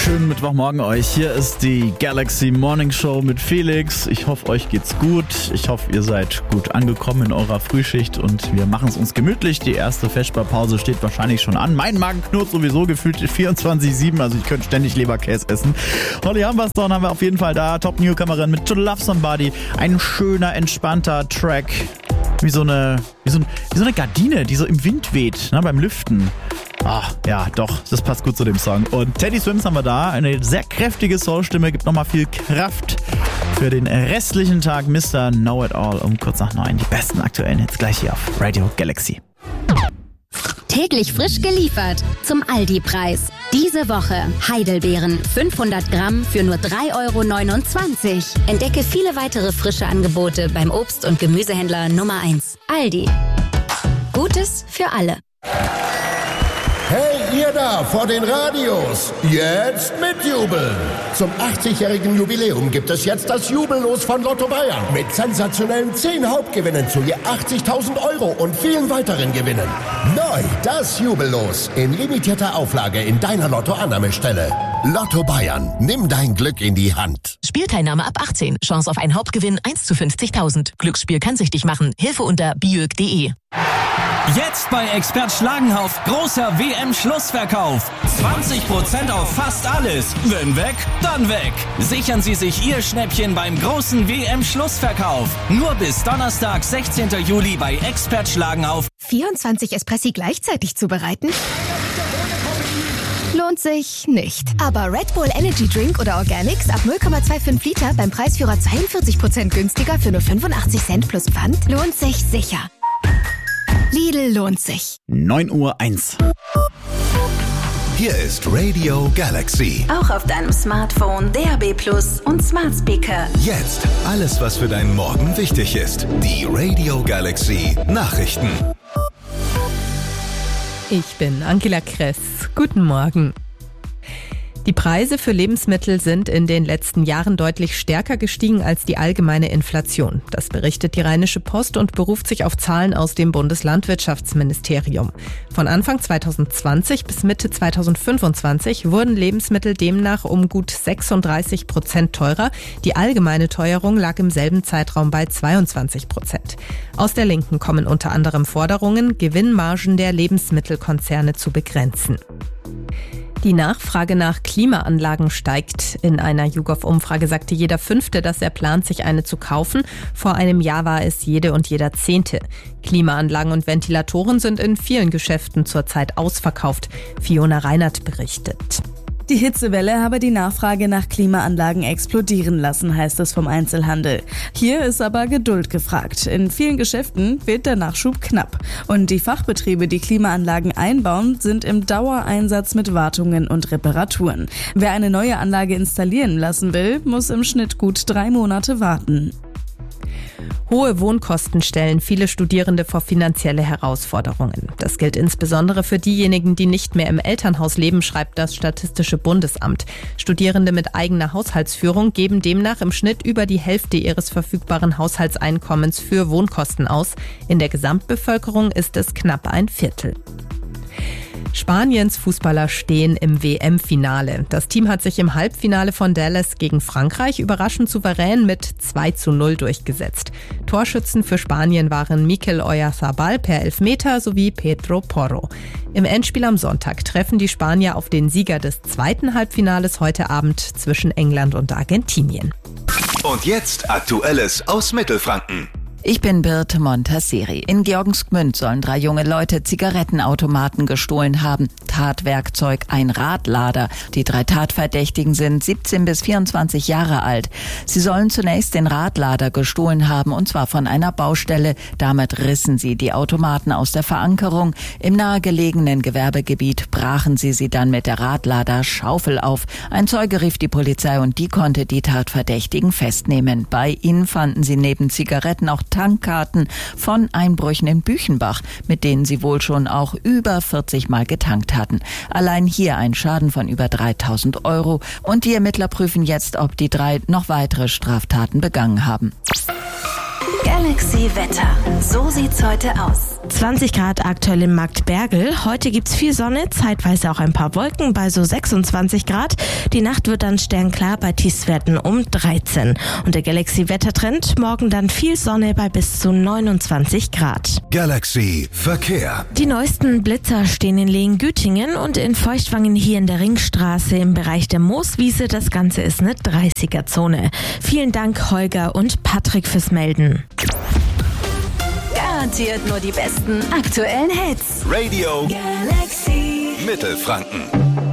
Schönen Mittwochmorgen euch. Hier ist die Galaxy Morning Show mit Felix. Ich hoffe, euch geht's gut. Ich hoffe, ihr seid gut angekommen in eurer Frühschicht und wir machen es uns gemütlich. Die erste Vesperpause steht wahrscheinlich schon an. Mein Magen knurrt sowieso gefühlt 24/7, also ich könnte ständig Leberkäse essen. Holly Humberstone haben wir auf jeden Fall da. Top-Newcomerin mit To Love Somebody. Ein schöner, entspannter Track. Wie so eine Gardine, die so im Wind weht, ne, beim Lüften. Ach, ja, doch, das passt gut zu dem Song. Und Teddy Swims haben wir da, eine sehr kräftige Soul-Stimme, gibt nochmal viel Kraft für den restlichen Tag. Mr. Know It All um kurz nach 9. Die besten aktuellen Hits gleich hier auf Radio Galaxy. Täglich frisch geliefert zum Aldi-Preis. Diese Woche Heidelbeeren 500 Gramm für nur 3,29 €. Entdecke viele weitere frische Angebote beim Obst- und Gemüsehändler Nummer 1. Aldi. Gutes für alle. Hey, ihr da vor den Radios, jetzt mitjubeln! Zum 80-jährigen Jubiläum gibt es jetzt das Jubellos von Lotto Bayern mit sensationellen 10 Hauptgewinnen zu je 80.000 € und vielen weiteren Gewinnen. Neu das Jubellos in limitierter Auflage in deiner Lotto-Annahmestelle. Lotto Bayern, nimm dein Glück in die Hand. Spielteilnahme ab 18. Chance auf einen Hauptgewinn 1 zu 50.000. Glücksspiel kann süchtig machen. Hilfe unter biög.de. Jetzt bei Expert Schlagenhauf großer WM-Schlussverkauf. 20% auf fast alles. Wenn weg, dann weg. Sichern Sie sich Ihr Schnäppchen beim großen WM-Schlussverkauf. Nur bis Donnerstag, 16. Juli bei Expert Schlagenhauf. 24 Espressi gleichzeitig zubereiten? Lohnt sich nicht. Aber Red Bull Energy Drink oder Organics ab 0,25 Liter beim Preisführer 42% günstiger für nur 85 Cent plus Pfand lohnt sich sicher. Lidl lohnt sich. 9:01 Uhr. Hier ist Radio Galaxy. Auch auf deinem Smartphone, DAB+ und Smart Speaker. Jetzt alles, was für deinen Morgen wichtig ist. Die Radio Galaxy Nachrichten. Ich bin Angela Kress. Guten Morgen. Die Preise für Lebensmittel sind in den letzten Jahren deutlich stärker gestiegen als die allgemeine Inflation. Das berichtet die Rheinische Post und beruft sich auf Zahlen aus dem Bundeslandwirtschaftsministerium. Von Anfang 2020 bis Mitte 2025 wurden Lebensmittel demnach um gut 36% teurer. Die allgemeine Teuerung lag im selben Zeitraum bei 22%. Aus der Linken kommen unter anderem Forderungen, Gewinnmargen der Lebensmittelkonzerne zu begrenzen. Die Nachfrage nach Klimaanlagen steigt. In einer YouGov-Umfrage sagte jeder Fünfte, dass er plant, sich eine zu kaufen. Vor einem Jahr war es jede und jeder Zehnte. Klimaanlagen und Ventilatoren sind in vielen Geschäften zurzeit ausverkauft. Fiona Reinert berichtet. Die Hitzewelle habe die Nachfrage nach Klimaanlagen explodieren lassen, heißt es vom Einzelhandel. Hier ist aber Geduld gefragt. In vielen Geschäften wird der Nachschub knapp. Und die Fachbetriebe, die Klimaanlagen einbauen, sind im Dauereinsatz mit Wartungen und Reparaturen. Wer eine neue Anlage installieren lassen will, muss im Schnitt gut 3 Monate warten. Hohe Wohnkosten stellen viele Studierende vor finanzielle Herausforderungen. Das gilt insbesondere für diejenigen, die nicht mehr im Elternhaus leben, schreibt das Statistische Bundesamt. Studierende mit eigener Haushaltsführung geben demnach im Schnitt über die Hälfte ihres verfügbaren Haushaltseinkommens für Wohnkosten aus. In der Gesamtbevölkerung ist es knapp ein Viertel. Spaniens Fußballer stehen im WM-Finale. Das Team hat sich im Halbfinale von Dallas gegen Frankreich überraschend souverän mit 2:0 durchgesetzt. Torschützen für Spanien waren Mikel Oyarzabal per Elfmeter sowie Pedro Porro. Im Endspiel am Sonntag treffen die Spanier auf den Sieger des zweiten Halbfinales heute Abend zwischen England und Argentinien. Und jetzt Aktuelles aus Mittelfranken. Ich bin Birte Montasseri. In Georgensgmünd sollen 3 junge Leute Zigarettenautomaten gestohlen haben. Tatwerkzeug ein Radlader. Die 3 Tatverdächtigen sind 17 bis 24 Jahre alt. Sie sollen zunächst den Radlader gestohlen haben, und zwar von einer Baustelle. Damit rissen sie die Automaten aus der Verankerung. Im nahegelegenen Gewerbegebiet brachen sie dann mit der Radlader-Schaufel auf. Ein Zeuge rief die Polizei und die konnte die Tatverdächtigen festnehmen. Bei ihnen fanden sie neben Zigaretten auch Tankkarten von Einbrüchen in Büchenbach, mit denen sie wohl schon auch über 40 Mal getankt hatten. Allein hier ein Schaden von über 3.000 €. Und die Ermittler prüfen jetzt, ob die 3 noch weitere Straftaten begangen haben. Galaxy Wetter. So sieht's heute aus. 20 Grad aktuell in Marktbergel. Heute gibt's viel Sonne, zeitweise auch ein paar Wolken bei so 26 Grad. Die Nacht wird dann sternklar bei Tiefstwerten um 13. Und der Galaxy-Wettertrend, morgen dann viel Sonne bei bis zu 29 Grad. Galaxy Verkehr. Die neuesten Blitzer stehen in Lehen-Gütingen und in Feuchtwangen hier in der Ringstraße im Bereich der Mooswiese. Das Ganze ist eine 30er-Zone. Vielen Dank Holger und Patrick fürs Melden. Garantiert nur die besten aktuellen Hits. Radio Galaxy Mittelfranken.